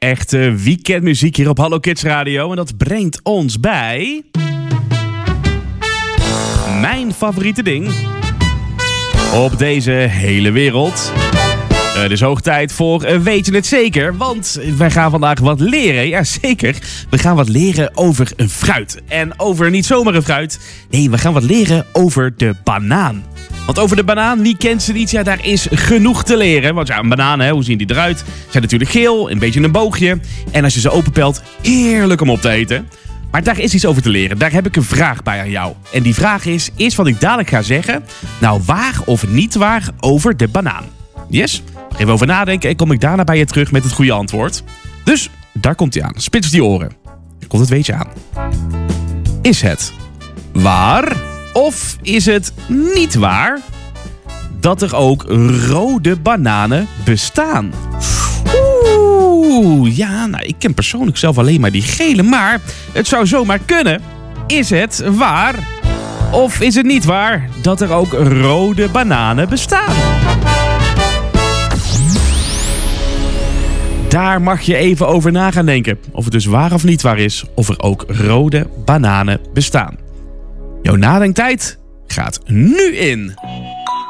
Echte weekendmuziek hier op Hallo Kids Radio. En dat brengt ons bij... mijn favoriete ding op deze hele wereld. Het is hoog tijd voor Weet je het zeker? Want wij gaan vandaag wat leren. Ja, zeker. We gaan wat leren over een fruit. En over niet zomaar een fruit. Nee, we gaan wat leren over de banaan. Want over de banaan, wie kent ze niet? Ja, daar is genoeg te leren. Want ja, een banaan, hè, hoe zien die eruit? Zijn natuurlijk geel, een beetje een boogje. En als je ze openpelt, heerlijk om op te eten. Maar daar is iets over te leren. Daar heb ik een vraag bij aan jou. En die vraag is wat ik dadelijk ga zeggen. Nou, waar of niet waar over de banaan? Yes? Even over nadenken en kom ik daarna bij je terug met het goede antwoord. Dus, daar komt hij aan. Spits die oren. Er komt het weetje aan. Is het waar of is het niet waar dat er ook rode bananen bestaan? Ja, nou, ik ken persoonlijk zelf alleen maar die gele, maar het zou zomaar kunnen. Is het waar of is het niet waar dat er ook rode bananen bestaan? Daar mag je even over na gaan denken. Of het dus waar of niet waar is, of er ook rode bananen bestaan. Jouw nadenktijd gaat nu in.